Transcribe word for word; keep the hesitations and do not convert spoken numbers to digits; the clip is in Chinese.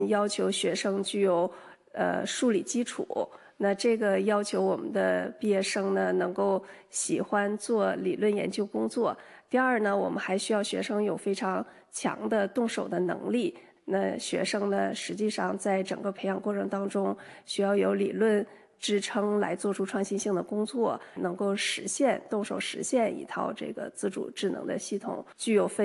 要求学生具有呃数理基础。那这个要求我们的毕业生呢，能够喜欢做理论研究工作。第二呢，我们还需要学生有非常强的动手的能力。那学生呢，实际上在整个培养过程当中，需要有理论支撑来做出创新性的工作，能够实现动手实现一套这个自主智能的系统，具有非